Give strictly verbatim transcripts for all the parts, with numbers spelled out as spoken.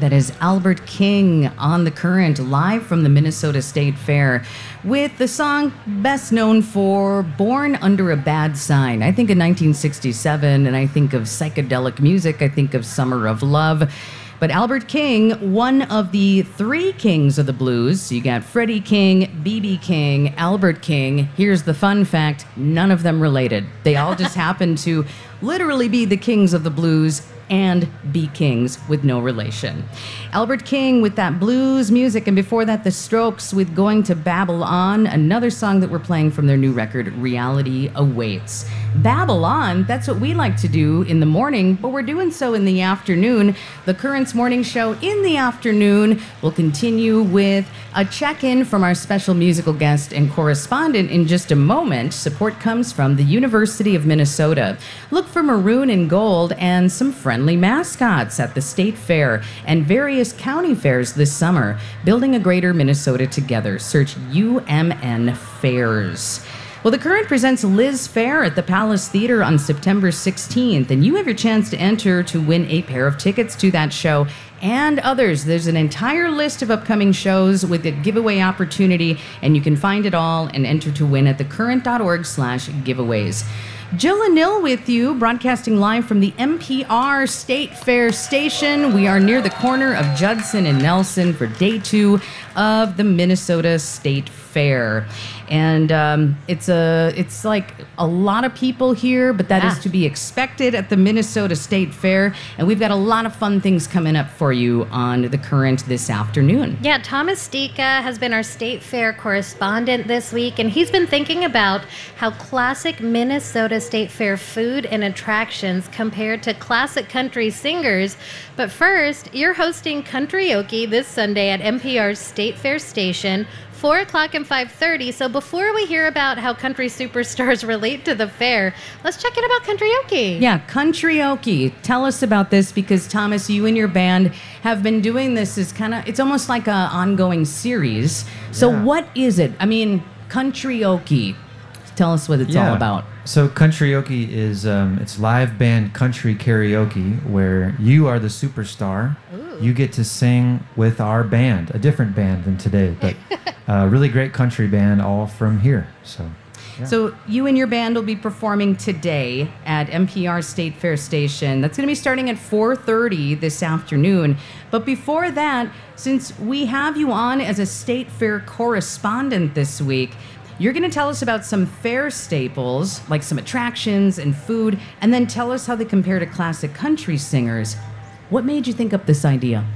That is Albert King on The Current, live from the Minnesota State Fair, with the song best known for Born Under a Bad Sign. I think of nineteen sixty-seven, and I think of psychedelic music. I think of Summer of Love. But Albert King, one of the three kings of the blues. So you got Freddie King, B B King, Albert King. Here's the fun fact, none of them related. They all just happen to literally be the kings of the blues and be kings with no relation. Albert King with that blues music, and before that, The Strokes with Going to Babylon, another song that we're playing from their new record, Reality Awaits. Babylon, that's what we like to do in the morning, but we're doing so in the afternoon. The Current's morning show in the afternoon will continue with a check-in from our special musical guest and correspondent in just a moment. Support comes from the University of Minnesota. Look for maroon and gold and some friendly mascots at the State Fair and various county fairs this summer. Building a greater Minnesota together. Search U M N Fairs. Well, The Current presents Liz Fair at the Palace Theater on September sixteenth, and you have your chance to enter to win a pair of tickets to that show and others. There's an entire list of upcoming shows with a giveaway opportunity, and you can find it all and enter to win at thecurrent.org slash giveaways. Jill Anil with you, broadcasting live from the N P R State Fair station. We are near the corner of Judson and Nelson for day two of the Minnesota State Fair. And um, it's a it's like a lot of people here, but that yeah. is to be expected at the Minnesota State Fair. And we've got a lot of fun things coming up for you on The Current this afternoon. Yeah, Thomas Stika has been our State Fair correspondent this week, and he's been thinking about how classic Minnesota State Fair food and attractions compare to classic country singers. But first, you're hosting Country-oke this Sunday at N P R's State Fair station, four o'clock and five thirty. So before we hear about how country superstars relate to the fair, let's check in about Country-oke. Yeah, Country-oke. Tell us about this, because Thomas, you and your band have been doing this as kind of, it's almost like an ongoing series. So yeah. What is it? I mean, Country-oke. Tell us what it's yeah. all about. So Country-oke is um, it's live band country karaoke, where you are the superstar. Ooh. You get to sing with our band, a different band than today, but a really great country band, all from here. So, yeah. So you and your band will be performing today at N P R State Fair Station. That's going to be starting at four thirty this afternoon. But before that, since we have you on as a State Fair correspondent this week, you're going to tell us about some fair staples, like some attractions and food, and then tell us how they compare to classic country singers. What made you think up this idea?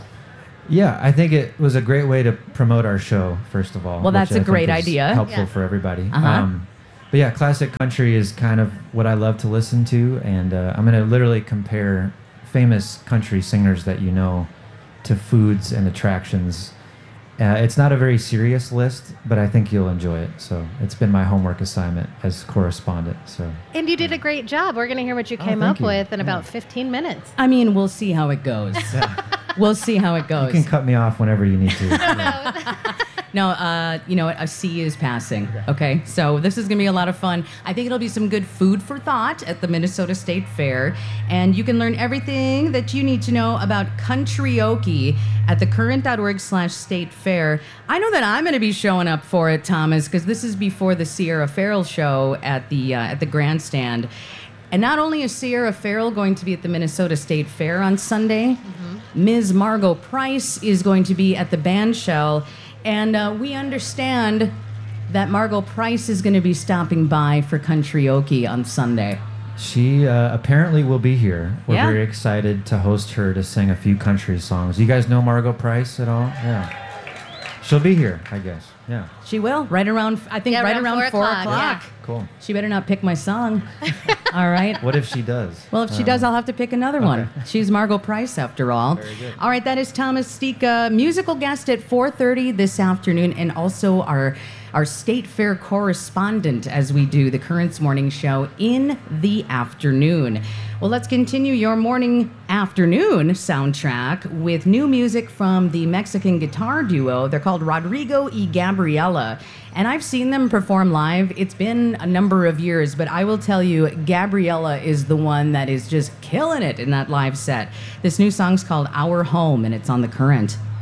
Yeah, I think it was a great way to promote our show, first of all. Well, that's a great idea. Helpful yeah. for everybody. Uh-huh. Um, but yeah, classic country is kind of what I love to listen to, and uh, I'm going to literally compare famous country singers that you know to foods and attractions. Uh, it's not a very serious list, but I think you'll enjoy it. So it's been my homework assignment as correspondent. So and you did a great job. We're going to hear what you oh, came up you. with in yeah. about fifteen minutes. I mean, we'll see how it goes. Yeah. We'll see how it goes. You can cut me off whenever you need to. no. No, uh, you know what? A C is passing. Okay, so this is going to be a lot of fun. I think it'll be some good food for thought at the Minnesota State Fair. And you can learn everything that you need to know about Country-oke at thecurrent.org slash state fair. I know that I'm going to be showing up for it, Thomas, because this is before the Sierra Farrell show at the, uh, at the grandstand. And not only is Sierra Farrell going to be at the Minnesota State Fair on Sunday, mm-hmm. Miz Margot Price is going to be at the Bandshell. And uh, we understand that Margot Price is going to be stopping by for Country-oke on Sunday. She uh, apparently will be here. We're yeah. very excited to host her to sing a few country songs. You guys know Margot Price at all? Yeah. She'll be here, I guess. Yeah. She will. Right around, I think, yeah, right around, around four, four o'clock. o'clock. Yeah. Cool. She better not pick my song. All right. What if she does? Well, if she uh, does, I'll have to pick another okay. one. She's Margot Price, after all. Very good. All right, that is Thomas Stika, musical guest at four thirty this afternoon, and also our our State Fair correspondent as we do the Current's morning show in the afternoon. Well, let's continue your morning afternoon soundtrack with new music from the Mexican guitar duo. They're called Rodrigo y Gabriela, and I've seen them perform live. It's been a number of years, but I will tell you, Gabriela Gabriella is the one that is just killing it in that live set. This new song's called Our Home, and it's on The Current.